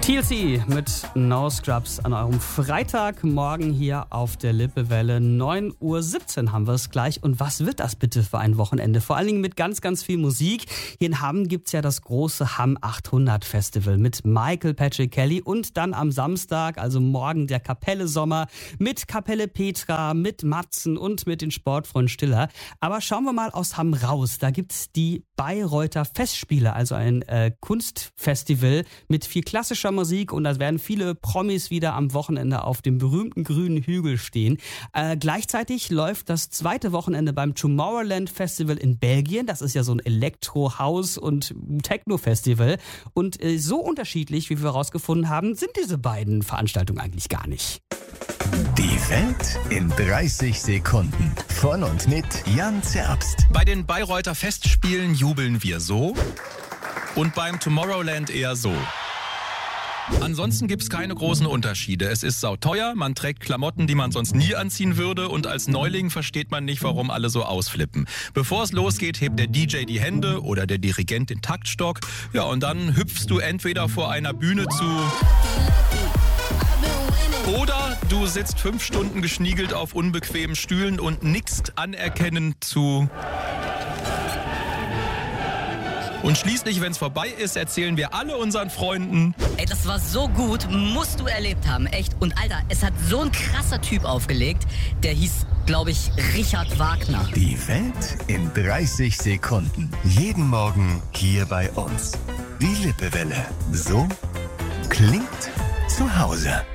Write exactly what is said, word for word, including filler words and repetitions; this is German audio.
T L C mit No Scrubs an eurem Freitagmorgen hier auf der Lippewelle. neun Uhr siebzehn haben wir es gleich. Und was wird das bitte für ein Wochenende? Vor allen Dingen mit ganz, ganz viel Musik. Hier in Hamm gibt's ja das große Hamm achthundert Festival mit Michael Patrick Kelly und dann am Samstag, also morgen, der Kapelle Sommer mit Kapelle Petra, mit Matzen und mit den Sportfreunden Stiller. Aber schauen wir mal aus Hamm raus. Da gibt's die Bayreuther Festspiele, also ein äh, Kunstfestival mit viel klassischer Musik, und da werden viele Promis wieder am Wochenende auf dem berühmten grünen Hügel stehen. Äh, gleichzeitig läuft das zweite Wochenende beim Tomorrowland Festival in Belgien. Das ist ja so ein Elektro-, House- und Techno-Festival. Und äh, so unterschiedlich, wie wir herausgefunden haben, sind diese beiden Veranstaltungen eigentlich gar nicht. Die Welt in dreißig Sekunden. Von und mit Jan Zerbst. Bei den Bayreuther Festspielen jubeln wir so und beim Tomorrowland eher so. Ansonsten gibt's keine großen Unterschiede. Es ist sauteuer, man trägt Klamotten, die man sonst nie anziehen würde, und als Neuling versteht man nicht, warum alle so ausflippen. Bevor es losgeht, hebt der D J die Hände oder der Dirigent den Taktstock. Ja, und dann hüpfst du entweder vor einer Bühne zu... Oder du sitzt fünf Stunden geschniegelt auf unbequemen Stühlen und nickst anerkennend zu. Und schließlich, wenn es vorbei ist, erzählen wir alle unseren Freunden: Ey, das war so gut, musst du erlebt haben, echt. Und Alter, es hat so ein krasser Typ aufgelegt, der hieß, glaube ich, Richard Wagner. Die Welt in dreißig Sekunden. Jeden Morgen hier bei uns. Die Lippewelle. So klingt zu Hause.